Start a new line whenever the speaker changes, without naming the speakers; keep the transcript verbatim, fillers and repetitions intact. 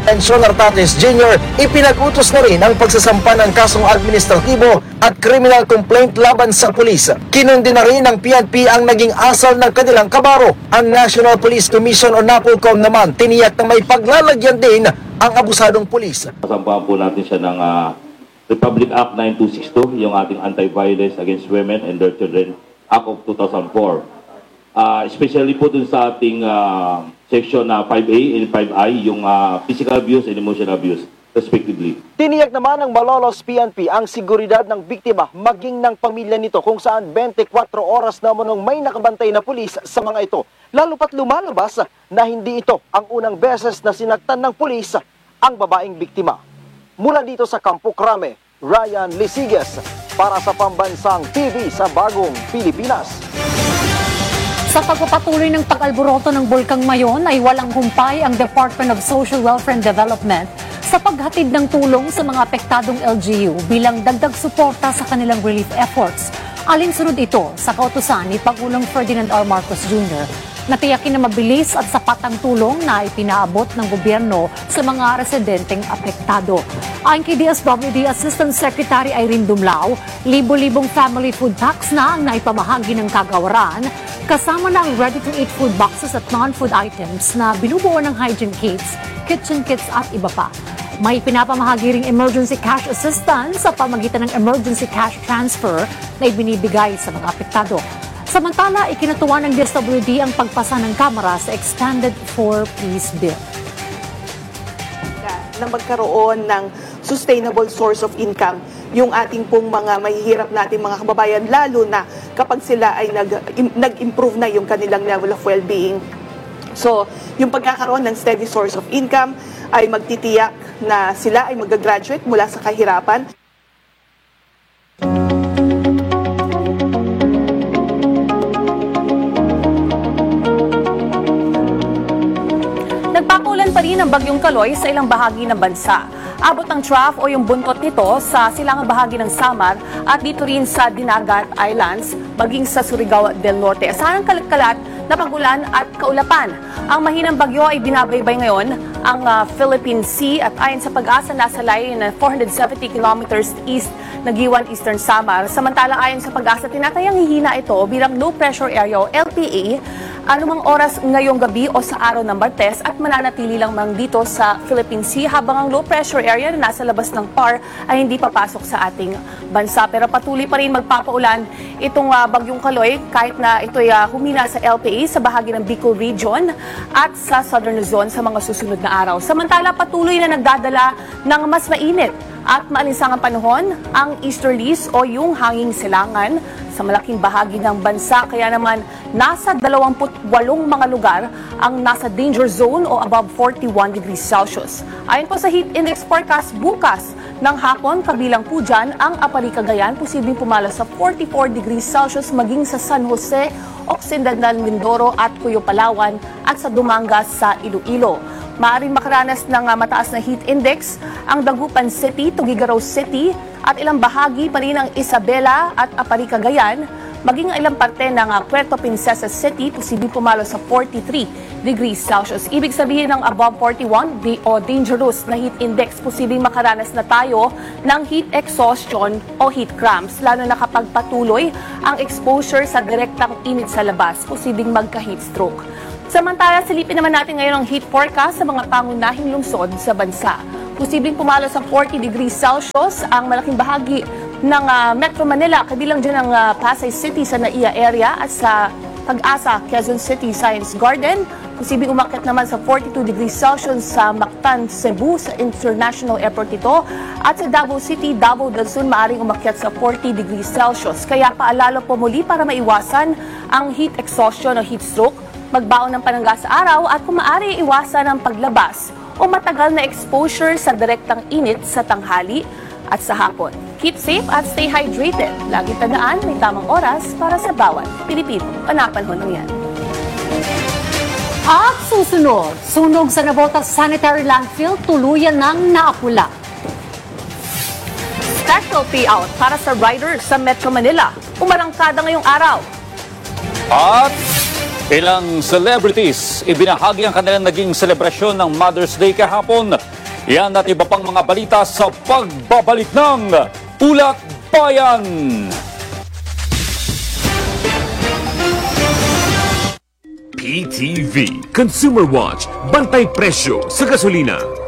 Encio Nartates Junior ipinag-utos na rin ang pagsasampa ng kasong administratibo at criminal complaint laban sa pulis. Kinundi na rin ng P N P ang naging asal ng kanilang kabaro. Ang National Police Commission o NAPOLCOM naman tiniyak na may paglalagyan din ang abusadong pulis.
Kasampahan po natin siya ng uh, Republic Act nine two six two, yung ating Anti-Violence Against Women and Their Children Act of two thousand four. Uh, especially po dun sa ating uh, section na uh, five A and five I, yung uh, physical abuse and emotional abuse, respectively.
Tiniyak naman ng Malolos P N P ang seguridad ng biktima maging ng pamilya nito kung saan twenty-four oras naman nung may nakabantay na pulis sa mga ito. Lalo pat lumalabas na hindi ito ang unang beses na sinaktan ng pulis ang babaeng biktima. Mula dito sa Campo Crame, Ryan Lisigas para sa Pambansang T V sa Bagong Pilipinas.
Sa pagpapatuloy ng pag-alboroto ng Bulkang Mayon ay walang humpay ang Department of Social Welfare and Development sa paghatid ng tulong sa mga apektadong L G U bilang dagdag suporta sa kanilang relief efforts. Alinsunod ito sa kautusan ni Pangulong Ferdinand R. Marcos Junior Natiyakin na mabilis at sapat ang tulong na ipinaabot ng gobyerno sa mga residenteng apektado. Ayon kay D S W D Assistant Secretary Irene Dumlao, libo-libong family food packs na ang naipamahagi ng kagawaran, kasama na ang ready-to-eat food boxes at non-food items na binubuo ng hygiene kits, kitchen kits at iba pa. May pinapamahagi ring emergency cash assistance sa pamagitan ng emergency cash transfer na ibinibigay sa mga apektado. Samantala, ikinatuwa ng D S W D ang pagpasa ng Kamara sa Extended four Piece Bill.
Na magkaroon ng sustainable source of income yung ating pong mga mahihirap nating mga kababayan, lalo na kapag sila ay nag, nag-improve na yung kanilang level of well-being. So, yung pagkakaroon ng steady source of income ay magtitiyak na sila ay mag-graduate mula sa kahirapan.
Nagpakulan pa rin ang Bagyong Kaloy sa ilang bahagi ng bansa. Abot ng trough o yung buntot nito sa silangang bahagi ng Samar at dito rin sa Dinagat Islands, maging sa Surigao del Norte. Asahan kalat-kalat na pagulan at kaulapan. Ang mahinang bagyo ay binabaybay ngayon ang uh, Philippine Sea at ayon sa Pag-asa nasa layo na four hundred seventy kilometers east ng Giwan Eastern Samar. Samantalang ayon sa Pag-asa, tinatayang hihina ito bilang low pressure area o L P A anumang oras ngayong gabi o sa araw ng Martes at mananatili lang mang dito sa Philippine Sea habang ang low pressure area na nasa labas ng P A R ay hindi papasok sa ating bansa. Pero patuloy pa rin magpapaulan itong uh, Bagyong Kaloy kahit na ito'y uh, humina sa L P A sa bahagi ng Bicol Region at sa Southern Luzon sa mga susunod na araw. Samantala, patuloy na nagdadala ng mas mainit at maalinsangang panahon ang easterlies o yung hanging silangan sa malaking bahagi ng bansa. Kaya naman, nasa dalawampu't walong mga lugar ang nasa danger zone o above forty-one degrees Celsius. Ayon po sa heat index forecast, bukas ng hapon, kabilang po dyan ang Apari, Cagayan, posibleng pumalo sa forty-four degrees Celsius maging sa San Jose, Occidental Mindoro at Cuyo, Palawan at sa Dumangas sa Iloilo. Maaaring makaranas ng uh, mataas na heat index ang Dagupan City, Tuguegarao City at ilang bahagi pa rin ng Isabela at Apari, Cagayan, maging ilang parte ng uh, Puerto Princesa City, posibleng pumalo sa forty-three degrees Celsius. Ibig sabihin ng above forty-one di, o dangerous na heat index, posibleng makaranas na tayo ng heat exhaustion o heat cramps, lalo na kapag patuloy ang exposure sa direktang init sa labas, posibleng magka-heat stroke. Samantala, silipin naman natin ngayon ang heat forecast sa mga pangunahing lungsod sa bansa. Posibleng pumalo sa forty degrees Celsius ang malaking bahagi ng uh, Metro Manila, kabilang dyan ang uh, Pasay City sa Naiya area at sa Pag-asa, Quezon City Science Garden. Posibleng umakyat naman sa forty-two degrees Celsius sa Mactan, Cebu sa International Airport ito at sa Davao City, Davao del Sur, maaaring umakyat sa forty degrees Celsius. Kaya paalala po muli para maiwasan ang heat exhaustion o heat stroke, magbaon ng panangga sa araw at kung maaari iwasan ang paglabas o matagal na exposure sa direktang init sa tanghali at sa hapon. Keep safe at stay hydrated. Lagi tandaan, may tamang oras para sa bawat Pilipino. Panapanahon ng yan.
At susunod, sunog sa Navotas Sanitary Landfill, tuluyan ng naapula.
Special payout para sa riders sa Metro Manila. Umarangkada ngayong araw.
At Ilang celebrities ibinahagi ang kanilang naging selebrasyon ng Mother's Day kahapon. Yan at iba pang mga balita sa pagbabalik ng Ulat Bayan.
P T V Consumer Watch, bantay presyo sa gasolina.